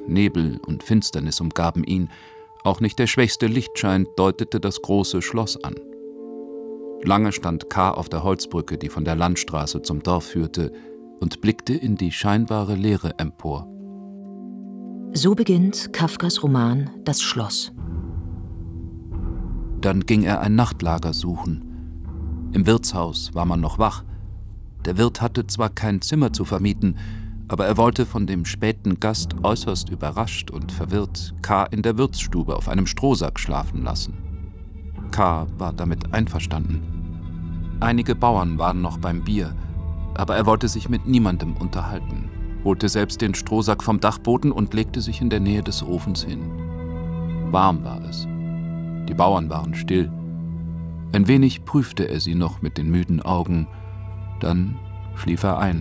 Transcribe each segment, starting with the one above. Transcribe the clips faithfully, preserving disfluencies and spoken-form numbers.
Nebel und Finsternis umgaben ihn. Auch nicht der schwächste Lichtschein deutete das große Schloss an. Lange stand K. auf der Holzbrücke, die von der Landstraße zum Dorf führte, und blickte in die scheinbare Leere empor. So beginnt Kafkas Roman »Das Schloss«. Dann ging er ein Nachtlager suchen. Im Wirtshaus war man noch wach. Der Wirt hatte zwar kein Zimmer zu vermieten, aber er wollte von dem späten Gast äußerst überrascht und verwirrt K. in der Wirtsstube auf einem Strohsack schlafen lassen. K. war damit einverstanden. Einige Bauern waren noch beim Bier, aber er wollte sich mit niemandem unterhalten, holte selbst den Strohsack vom Dachboden und legte sich in der Nähe des Ofens hin. Warm war es. Die Bauern waren still. Ein wenig prüfte er sie noch mit den müden Augen, dann schlief er ein.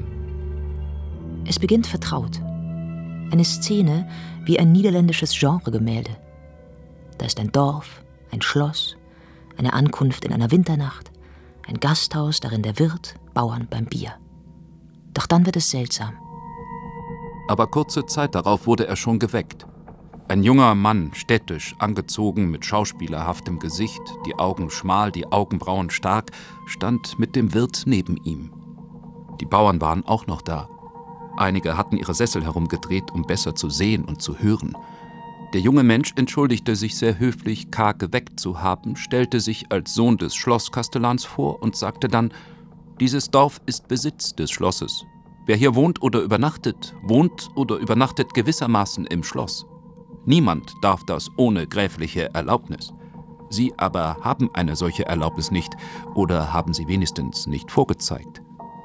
Es beginnt vertraut. Eine Szene wie ein niederländisches Genregemälde. Da ist ein Dorf, ein Schloss, eine Ankunft in einer Winternacht, ein Gasthaus, darin der Wirt, Bauern beim Bier. Doch dann wird es seltsam. Aber kurze Zeit darauf wurde er schon geweckt. Ein junger Mann, städtisch, angezogen, mit schauspielerhaftem Gesicht, die Augen schmal, die Augenbrauen stark, stand mit dem Wirt neben ihm. Die Bauern waren auch noch da. Einige hatten ihre Sessel herumgedreht, um besser zu sehen und zu hören. Der junge Mensch entschuldigte sich sehr höflich, K. geweckt zu haben, stellte sich als Sohn des Schlosskastellans vor und sagte dann: »Dieses Dorf ist Besitz des Schlosses. Wer hier wohnt oder übernachtet, wohnt oder übernachtet gewissermaßen im Schloss. Niemand darf das ohne gräfliche Erlaubnis. Sie aber haben eine solche Erlaubnis nicht oder haben sie wenigstens nicht vorgezeigt.«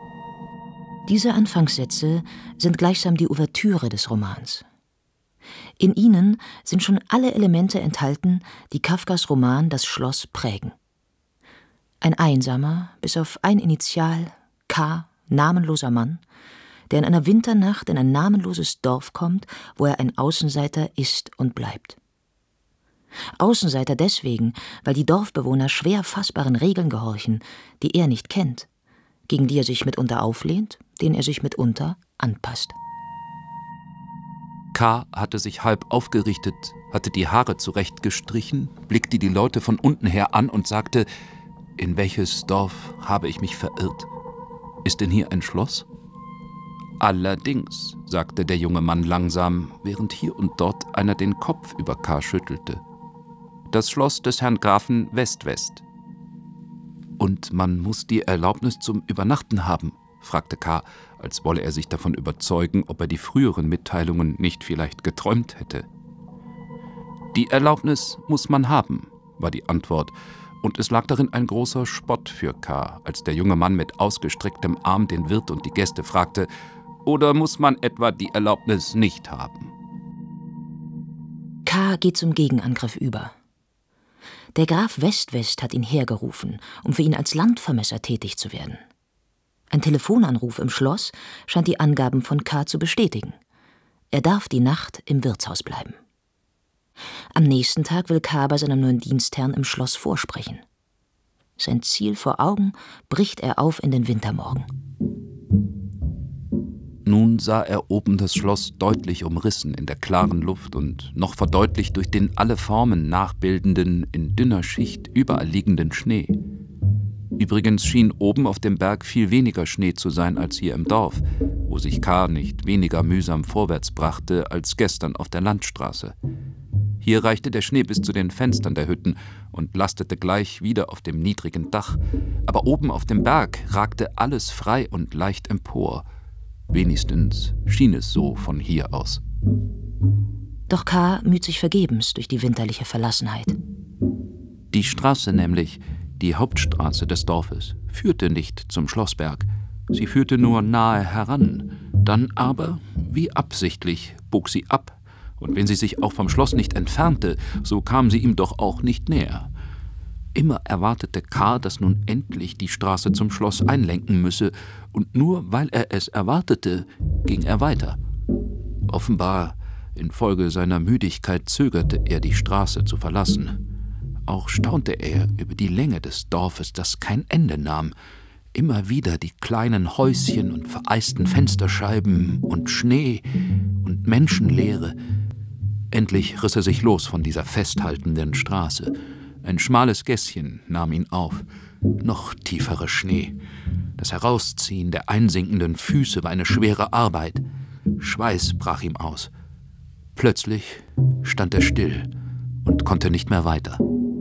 Diese Anfangssätze sind gleichsam die Ouvertüre des Romans. In ihnen sind schon alle Elemente enthalten, die Kafkas Roman »Das Schloss« prägen. Ein einsamer, bis auf ein Initial, K., namenloser Mann, der in einer Winternacht in ein namenloses Dorf kommt, wo er ein Außenseiter ist und bleibt. Außenseiter deswegen, weil die Dorfbewohner schwer fassbaren Regeln gehorchen, die er nicht kennt, gegen die er sich mitunter auflehnt, denen er sich mitunter anpasst. K. hatte sich halb aufgerichtet, hatte die Haare zurechtgestrichen, blickte die Leute von unten her an und sagte: »In welches Dorf habe ich mich verirrt? Ist denn hier ein Schloss?« »Allerdings«, sagte der junge Mann langsam, während hier und dort einer den Kopf über K. schüttelte. »Das Schloss des Herrn Grafen West-West.« »Und man muss die Erlaubnis zum Übernachten haben?« fragte K., als wolle er sich davon überzeugen, ob er die früheren Mitteilungen nicht vielleicht geträumt hätte. »Die Erlaubnis muss man haben«, war die Antwort, und es lag darin ein großer Spott für K., als der junge Mann mit ausgestrecktem Arm den Wirt und die Gäste fragte: »Oder muss man etwa die Erlaubnis nicht haben?« K. geht zum Gegenangriff über. Der Graf West-West hat ihn hergerufen, um für ihn als Landvermesser tätig zu werden. Ein Telefonanruf im Schloss scheint die Angaben von K. zu bestätigen. Er darf die Nacht im Wirtshaus bleiben. Am nächsten Tag will K. bei seinem neuen Dienstherrn im Schloss vorsprechen. Sein Ziel vor Augen bricht er auf in den Wintermorgen. Nun sah er oben das Schloss deutlich umrissen in der klaren Luft und noch verdeutlicht durch den alle Formen nachbildenden, in dünner Schicht überall liegenden Schnee. Übrigens schien oben auf dem Berg viel weniger Schnee zu sein als hier im Dorf, wo sich K. nicht weniger mühsam vorwärts brachte als gestern auf der Landstraße. Hier reichte der Schnee bis zu den Fenstern der Hütten und lastete gleich wieder auf dem niedrigen Dach, aber oben auf dem Berg ragte alles frei und leicht empor. Wenigstens schien es so von hier aus. Doch K. müht sich vergebens durch die winterliche Verlassenheit. Die Straße nämlich, die Hauptstraße des Dorfes, führte nicht zum Schlossberg. Sie führte nur nahe heran. Dann aber, wie absichtlich, bog sie ab. Und wenn sie sich auch vom Schloss nicht entfernte, so kam sie ihm doch auch nicht näher. Immer erwartete K., dass nun endlich die Straße zum Schloss einlenken müsse, und nur weil er es erwartete, ging er weiter. Offenbar, infolge seiner Müdigkeit, zögerte er, die Straße zu verlassen. Auch staunte er über die Länge des Dorfes, das kein Ende nahm. Immer wieder die kleinen Häuschen und vereisten Fensterscheiben und Schnee und Menschenleere, Endlich riss er sich los von dieser festhaltenden Straße. Ein schmales Gässchen nahm ihn auf. Noch tieferer Schnee. Das Herausziehen der einsinkenden Füße war eine schwere Arbeit. Schweiß brach ihm aus. Plötzlich stand er still und konnte nicht mehr weiter.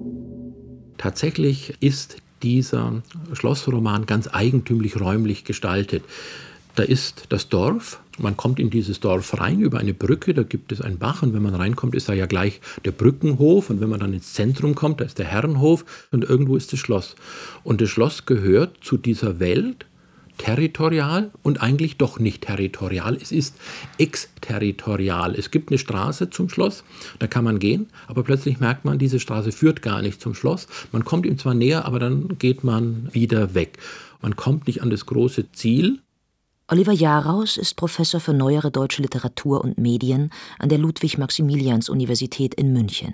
Tatsächlich ist dieser Schlossroman ganz eigentümlich räumlich gestaltet. Da ist das Dorf, man kommt in dieses Dorf rein über eine Brücke, da gibt es einen Bach und wenn man reinkommt, ist da ja gleich der Brückenhof und wenn man dann ins Zentrum kommt, da ist der Herrenhof und irgendwo ist das Schloss. Und das Schloss gehört zu dieser Welt territorial und eigentlich doch nicht territorial. Es ist exterritorial. Es gibt eine Straße zum Schloss, da kann man gehen, aber plötzlich merkt man, diese Straße führt gar nicht zum Schloss. Man kommt ihm zwar näher, aber dann geht man wieder weg. Man kommt nicht an das große Ziel. Oliver Jaraus ist Professor für neuere deutsche Literatur und Medien an der Ludwig-Maximilians-Universität in München.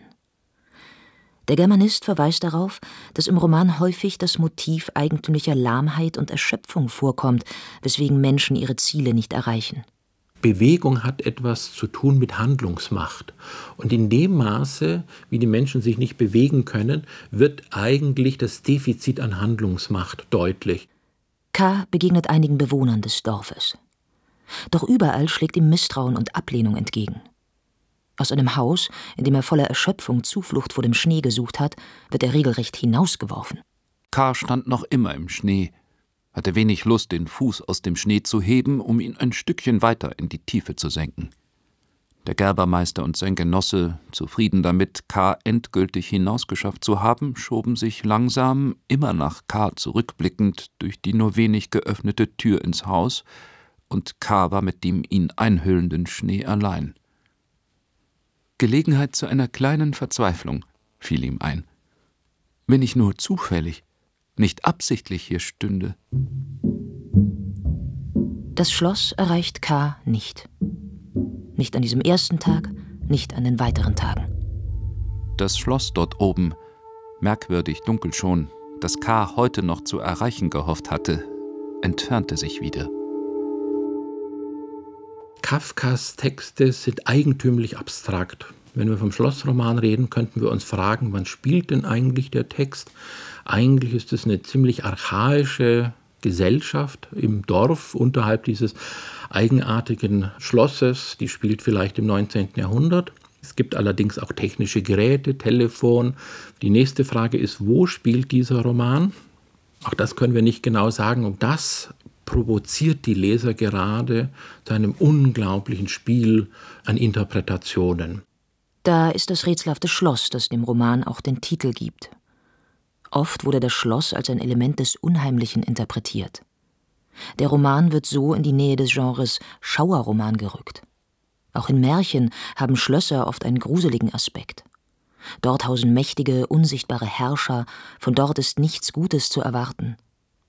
Der Germanist verweist darauf, dass im Roman häufig das Motiv eigentümlicher Lahmheit und Erschöpfung vorkommt, weswegen Menschen ihre Ziele nicht erreichen. Bewegung hat etwas zu tun mit Handlungsmacht. Und in dem Maße, wie die Menschen sich nicht bewegen können, wird eigentlich das Defizit an Handlungsmacht deutlich. K. begegnet einigen Bewohnern des Dorfes. Doch überall schlägt ihm Misstrauen und Ablehnung entgegen. Aus einem Haus, in dem er voller Erschöpfung Zuflucht vor dem Schnee gesucht hat, wird er regelrecht hinausgeworfen. K. stand noch immer im Schnee, hatte wenig Lust, den Fuß aus dem Schnee zu heben, um ihn ein Stückchen weiter in die Tiefe zu senken. Der Gerbermeister und sein Genosse, zufrieden damit, K. endgültig hinausgeschafft zu haben, schoben sich langsam, immer nach K. zurückblickend, durch die nur wenig geöffnete Tür ins Haus, und K. war mit dem ihn einhüllenden Schnee allein. Gelegenheit zu einer kleinen Verzweiflung fiel ihm ein. Wenn ich nur zufällig, nicht absichtlich hier stünde. Das Schloss erreicht K. nicht. Nicht an diesem ersten Tag, nicht an den weiteren Tagen. Das Schloss dort oben, merkwürdig dunkel schon, das K. heute noch zu erreichen gehofft hatte, entfernte sich wieder. Kafkas Texte sind eigentümlich abstrakt. Wenn wir vom Schlossroman reden, könnten wir uns fragen, wann spielt denn eigentlich der Text? Eigentlich ist es eine ziemlich archaische Gesellschaft im Dorf unterhalb dieses eigenartigen Schlosses. Die spielt vielleicht im neunzehnten Jahrhundert. Es gibt allerdings auch technische Geräte, Telefon. Die nächste Frage ist, wo spielt dieser Roman? Auch das können wir nicht genau sagen. Und das provoziert die Leser gerade zu einem unglaublichen Spiel an Interpretationen. Da ist das rätselhafte Schloss, das dem Roman auch den Titel gibt. Oft wurde das Schloss als ein Element des Unheimlichen interpretiert. Der Roman wird so in die Nähe des Genres Schauerroman gerückt. Auch in Märchen haben Schlösser oft einen gruseligen Aspekt. Dort hausen mächtige, unsichtbare Herrscher, von dort ist nichts Gutes zu erwarten.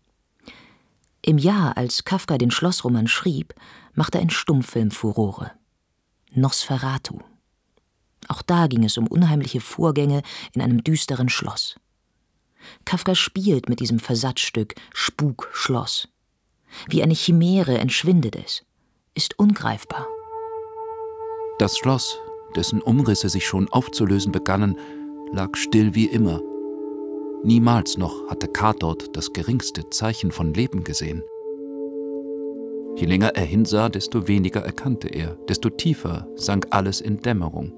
Im Jahr, als Kafka den Schlossroman schrieb, machte ein Stummfilm Furore. Nosferatu. Auch da ging es um unheimliche Vorgänge in einem düsteren Schloss. Kafka spielt mit diesem Versatzstück Spuk-Schloss. Wie eine Chimäre entschwindet es, ist ungreifbar. Das Schloss, dessen Umrisse sich schon aufzulösen begannen, lag still wie immer. Niemals noch hatte K. dort das geringste Zeichen von Leben gesehen. Je länger er hinsah, desto weniger erkannte er, desto tiefer sank alles in Dämmerung.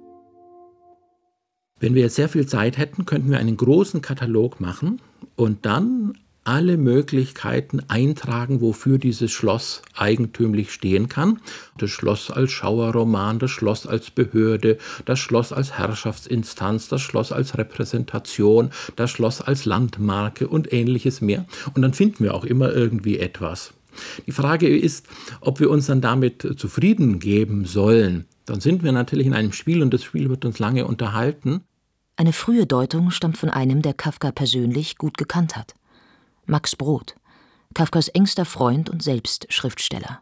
Wenn wir jetzt sehr viel Zeit hätten, könnten wir einen großen Katalog machen und dann alle Möglichkeiten eintragen, wofür dieses Schloss eigentümlich stehen kann. Das Schloss als Schauerroman, das Schloss als Behörde, das Schloss als Herrschaftsinstanz, das Schloss als Repräsentation, das Schloss als Landmarke und ähnliches mehr. Und dann finden wir auch immer irgendwie etwas. Die Frage ist, ob wir uns dann damit zufrieden geben sollen. Dann sind wir natürlich in einem Spiel und das Spiel wird uns lange unterhalten. Eine frühe Deutung stammt von einem, der Kafka persönlich gut gekannt hat. Max Brod, Kafkas engster Freund und selbst Schriftsteller.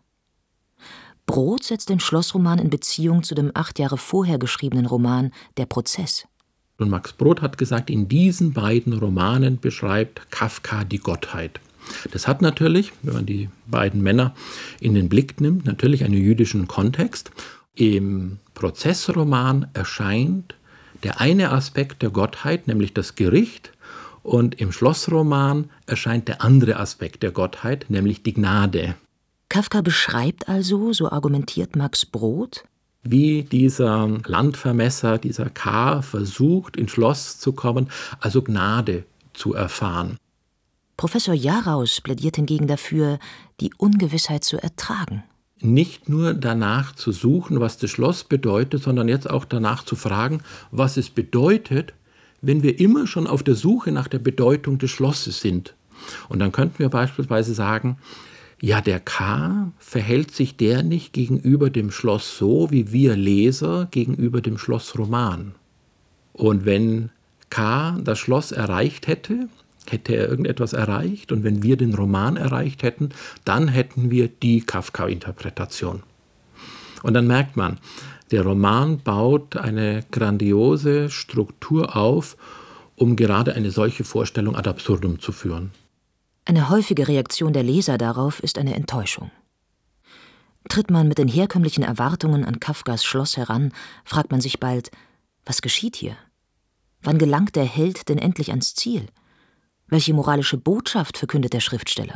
Brod setzt den Schlossroman in Beziehung zu dem acht Jahre vorher geschriebenen Roman Der Prozess. Und Max Brod hat gesagt, in diesen beiden Romanen beschreibt Kafka die Gottheit. Das hat natürlich, wenn man die beiden Männer in den Blick nimmt, natürlich einen jüdischen Kontext. Im Prozessroman erscheint der eine Aspekt der Gottheit, nämlich das Gericht, und im Schlossroman erscheint der andere Aspekt der Gottheit, nämlich die Gnade. Kafka beschreibt also, so argumentiert Max Brod, wie dieser Landvermesser, dieser K., versucht, ins Schloss zu kommen, also Gnade zu erfahren. Professor Jaraus plädiert hingegen dafür, die Ungewissheit zu ertragen. Nicht nur danach zu suchen, was das Schloss bedeutet, sondern jetzt auch danach zu fragen, was es bedeutet, wenn wir immer schon auf der Suche nach der Bedeutung des Schlosses sind. Und dann könnten wir beispielsweise sagen, ja, der K. verhält sich der nicht gegenüber dem Schloss so, wie wir Leser gegenüber dem Schlossroman. Und wenn K. das Schloss erreicht hätte, hätte er irgendetwas erreicht. Und wenn wir den Roman erreicht hätten, dann hätten wir die Kafka-Interpretation. Und dann merkt man, der Roman baut eine grandiose Struktur auf, um gerade eine solche Vorstellung ad absurdum zu führen. Eine häufige Reaktion der Leser darauf ist eine Enttäuschung. Tritt man mit den herkömmlichen Erwartungen an Kafkas Schloss heran, fragt man sich bald, was geschieht hier? Wann gelangt der Held denn endlich ans Ziel? Welche moralische Botschaft verkündet der Schriftsteller?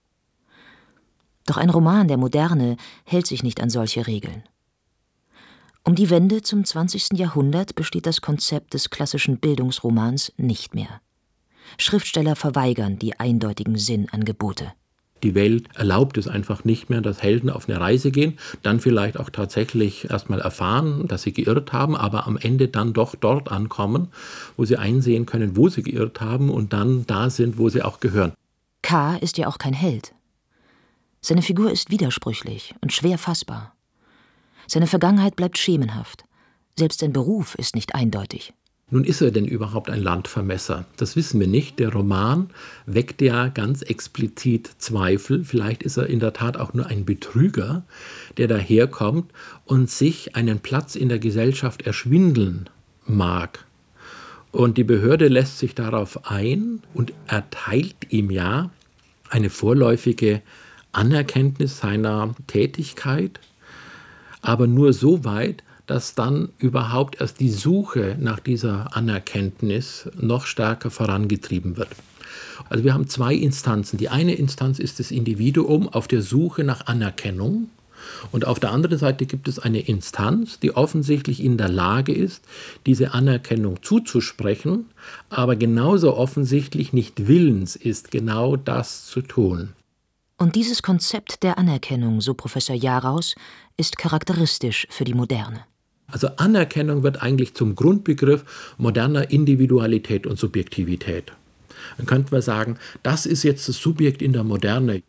Doch ein Roman der Moderne hält sich nicht an solche Regeln. Um die Wende zum zwanzigsten Jahrhundert besteht das Konzept des klassischen Bildungsromans nicht mehr. Schriftsteller verweigern die eindeutigen Sinnangebote. Die Welt erlaubt es einfach nicht mehr, dass Helden auf eine Reise gehen, dann vielleicht auch tatsächlich erstmal erfahren, dass sie geirrt haben, aber am Ende dann doch dort ankommen, wo sie einsehen können, wo sie geirrt haben und dann da sind, wo sie auch gehören. K. ist ja auch kein Held. Seine Figur ist widersprüchlich und schwer fassbar. Seine Vergangenheit bleibt schemenhaft. Selbst sein Beruf ist nicht eindeutig. Nun, ist er denn überhaupt ein Landvermesser? Das wissen wir nicht. Der Roman weckt ja ganz explizit Zweifel. Vielleicht ist er in der Tat auch nur ein Betrüger, der daherkommt und sich einen Platz in der Gesellschaft erschwindeln mag. Und die Behörde lässt sich darauf ein und erteilt ihm ja eine vorläufige Anerkenntnis seiner Tätigkeit, aber nur so weit, dass dann überhaupt erst die Suche nach dieser Anerkenntnis noch stärker vorangetrieben wird. Also wir haben zwei Instanzen. Die eine Instanz ist das Individuum auf der Suche nach Anerkennung und auf der anderen Seite gibt es eine Instanz, die offensichtlich in der Lage ist, diese Anerkennung zuzusprechen, aber genauso offensichtlich nicht willens ist, genau das zu tun. Und dieses Konzept der Anerkennung, so Professor Jaraus, ist charakteristisch für die Moderne. Also Anerkennung wird eigentlich zum Grundbegriff moderner Individualität und Subjektivität. Dann könnten wir sagen, das ist jetzt das Subjekt in der Moderne.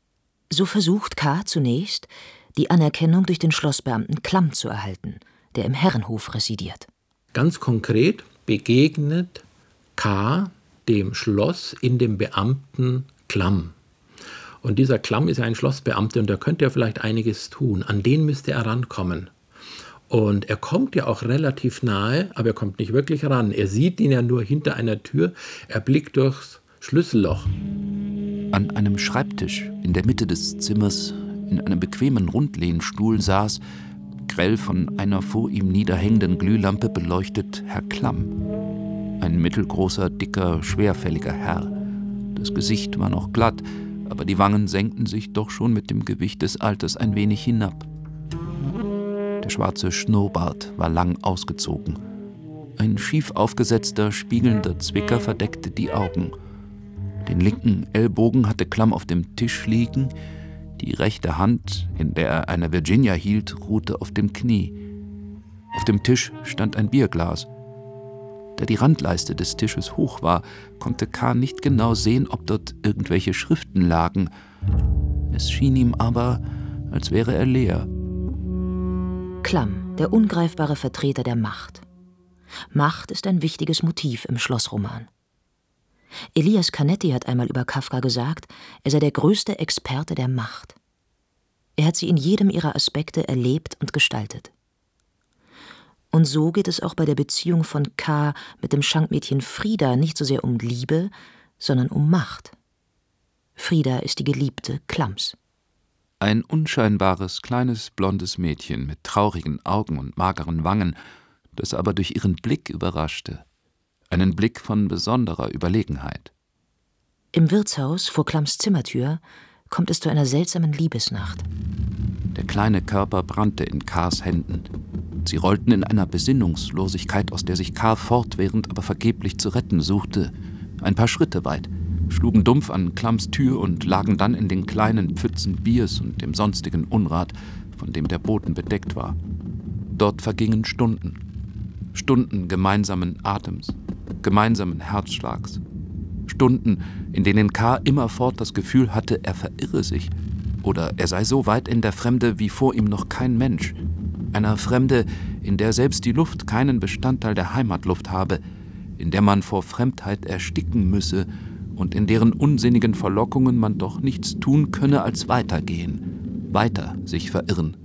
So versucht K. zunächst, die Anerkennung durch den Schlossbeamten Klamm zu erhalten, der im Herrenhof residiert. Ganz konkret begegnet K. dem Schloss in dem Beamten Klamm. Und dieser Klamm ist ja ein Schlossbeamter und der könnte ja vielleicht einiges tun. An den müsste er rankommen. Und er kommt ja auch relativ nahe, aber er kommt nicht wirklich ran. Er sieht ihn ja nur hinter einer Tür, er blickt durchs Schlüsselloch. An einem Schreibtisch in der Mitte des Zimmers, in einem bequemen Rundlehnstuhl saß, grell von einer vor ihm niederhängenden Glühlampe beleuchtet, Herr Klamm. Ein mittelgroßer, dicker, schwerfälliger Herr. Das Gesicht war noch glatt, aber die Wangen senkten sich doch schon mit dem Gewicht des Alters ein wenig hinab. Der schwarze Schnurrbart war lang ausgezogen. Ein schief aufgesetzter, spiegelnder Zwicker verdeckte die Augen. Den linken Ellbogen hatte Klamm auf dem Tisch liegen, die rechte Hand, in der er eine Virginia hielt, ruhte auf dem Knie. Auf dem Tisch stand ein Bierglas. Da die Randleiste des Tisches hoch war, konnte K. nicht genau sehen, ob dort irgendwelche Schriften lagen. Es schien ihm aber, als wäre er leer. Klamm, der ungreifbare Vertreter der Macht. Macht ist ein wichtiges Motiv im Schlossroman. Elias Canetti hat einmal über Kafka gesagt, er sei der größte Experte der Macht. Er hat sie in jedem ihrer Aspekte erlebt und gestaltet. Und so geht es auch bei der Beziehung von K. mit dem Schankmädchen Frieda nicht so sehr um Liebe, sondern um Macht. Frieda ist die Geliebte Klamms. Ein unscheinbares, kleines, blondes Mädchen mit traurigen Augen und mageren Wangen, das aber durch ihren Blick überraschte. Einen Blick von besonderer Überlegenheit. Im Wirtshaus vor Klams Zimmertür kommt es zu einer seltsamen Liebesnacht. Der kleine Körper brannte in Kars Händen. Sie rollten in einer Besinnungslosigkeit, aus der sich Kar fortwährend, aber vergeblich zu retten suchte, ein paar Schritte weit, schlugen dumpf an Klams Tür und lagen dann in den kleinen Pfützen Biers und dem sonstigen Unrat, von dem der Boden bedeckt war. Dort vergingen Stunden. Stunden gemeinsamen Atems, gemeinsamen Herzschlags. Stunden, in denen Kar immerfort das Gefühl hatte, er verirre sich oder er sei so weit in der Fremde wie vor ihm noch kein Mensch. Einer Fremde, in der selbst die Luft keinen Bestandteil der Heimatluft habe, in der man vor Fremdheit ersticken müsse und in deren unsinnigen Verlockungen man doch nichts tun könne als weitergehen, weiter sich verirren.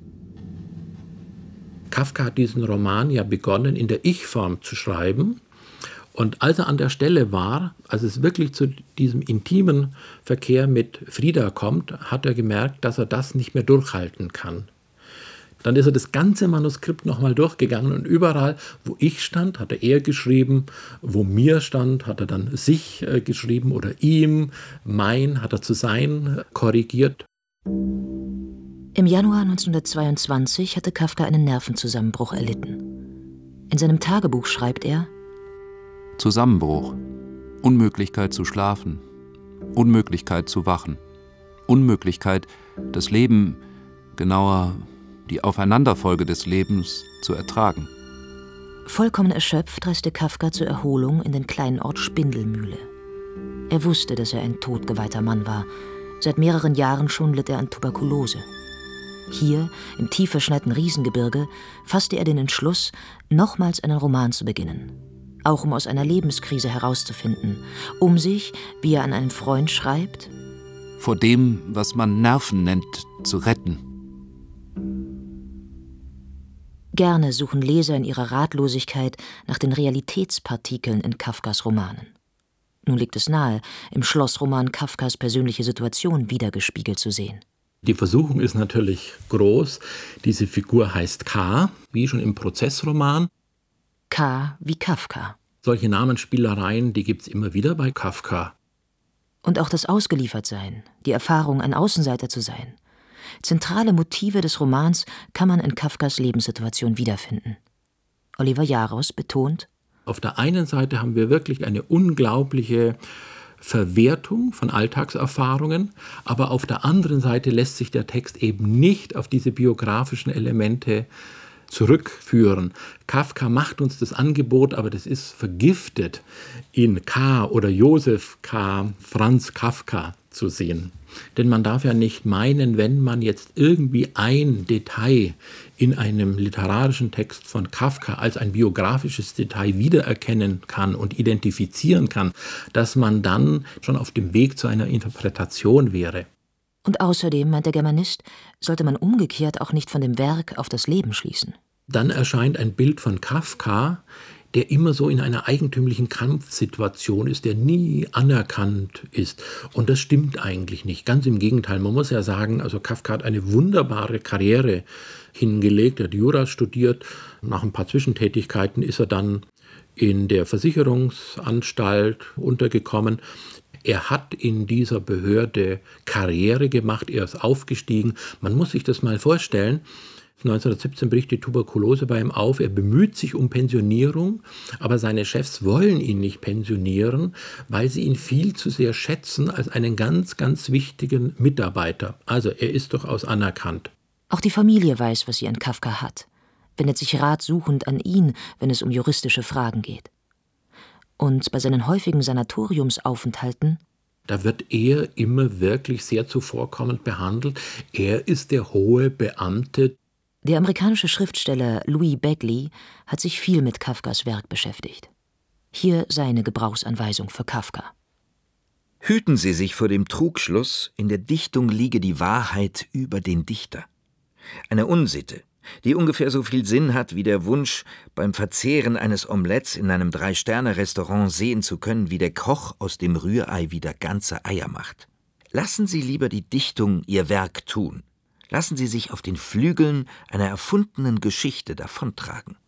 Kafka hat diesen Roman ja begonnen, in der Ich-Form zu schreiben. Und als er an der Stelle war, als es wirklich zu diesem intimen Verkehr mit Frida kommt, hat er gemerkt, dass er das nicht mehr durchhalten kann. Dann ist er das ganze Manuskript nochmal durchgegangen und überall, wo ich stand, hat er er geschrieben, wo mir stand, hat er dann sich äh, geschrieben oder ihm, mein, hat er zu sein korrigiert. Im Januar neunzehnhundertzweiundzwanzig hatte Kafka einen Nervenzusammenbruch erlitten. In seinem Tagebuch schreibt er: Zusammenbruch, Unmöglichkeit zu schlafen, Unmöglichkeit zu wachen, Unmöglichkeit, das Leben, genauer die Aufeinanderfolge des Lebens, zu ertragen. Vollkommen erschöpft reiste Kafka zur Erholung in den kleinen Ort Spindelmühle. Er wusste, dass er ein todgeweihter Mann war. Seit mehreren Jahren schon litt er an Tuberkulose. Hier, im tief verschneiten Riesengebirge, fasste er den Entschluss, nochmals einen Roman zu beginnen. Auch um aus einer Lebenskrise herauszufinden, um sich, wie er an einen Freund schreibt, vor dem, was man Nerven nennt, zu retten. Gerne suchen Leser in ihrer Ratlosigkeit nach den Realitätspartikeln in Kafkas Romanen. Nun liegt es nahe, im Schlossroman Kafkas persönliche Situation wiedergespiegelt zu sehen. Die Versuchung ist natürlich groß. Diese Figur heißt K, wie schon im Prozessroman. K wie Kafka. Solche Namensspielereien, die gibt es immer wieder bei Kafka. Und auch das Ausgeliefertsein, die Erfahrung, ein Außenseiter zu sein. Zentrale Motive des Romans kann man in Kafkas Lebenssituation wiederfinden. Oliver Jaros betont: Auf der einen Seite haben wir wirklich eine unglaubliche Verwertung von Alltagserfahrungen, aber auf der anderen Seite lässt sich der Text eben nicht auf diese biografischen Elemente zurückführen. Kafka macht uns das Angebot, aber das ist vergiftet, in K. oder Josef K., Franz Kafka zu sehen. Denn man darf ja nicht meinen, wenn man jetzt irgendwie ein Detail in einem literarischen Text von Kafka als ein biografisches Detail wiedererkennen kann und identifizieren kann, dass man dann schon auf dem Weg zu einer Interpretation wäre. Und außerdem, meint der Germanist, sollte man umgekehrt auch nicht von dem Werk auf das Leben schließen. Dann erscheint ein Bild von Kafka, der immer so in einer eigentümlichen Kampfsituation ist, der nie anerkannt ist. Und das stimmt eigentlich nicht. Ganz im Gegenteil. Man muss ja sagen, also Kafka hat eine wunderbare Karriere hingelegt. Er hat Jura studiert. Nach ein paar Zwischentätigkeiten ist er dann in der Versicherungsanstalt untergekommen. Er hat in dieser Behörde Karriere gemacht. Er ist aufgestiegen. Man muss sich das mal vorstellen. neunzehnhundertsiebzehn bricht die Tuberkulose bei ihm auf. Er bemüht sich um Pensionierung, aber seine Chefs wollen ihn nicht pensionieren, weil sie ihn viel zu sehr schätzen als einen ganz, ganz wichtigen Mitarbeiter. Also er ist durchaus anerkannt. Auch die Familie weiß, was sie an Kafka hat, wendet sich ratsuchend an ihn, wenn es um juristische Fragen geht. Und bei seinen häufigen Sanatoriumsaufenthalten, da wird er immer wirklich sehr zuvorkommend behandelt. Er ist der hohe Beamte. Der amerikanische Schriftsteller Louis Begley hat sich viel mit Kafkas Werk beschäftigt. Hier seine Gebrauchsanweisung für Kafka. Hüten Sie sich vor dem Trugschluss, in der Dichtung liege die Wahrheit über den Dichter. Eine Unsitte, die ungefähr so viel Sinn hat wie der Wunsch, beim Verzehren eines Omelettes in einem Drei-Sterne-Restaurant sehen zu können, wie der Koch aus dem Rührei wieder ganze Eier macht. Lassen Sie lieber die Dichtung ihr Werk tun. Lassen Sie sich auf den Flügeln einer erfundenen Geschichte davontragen.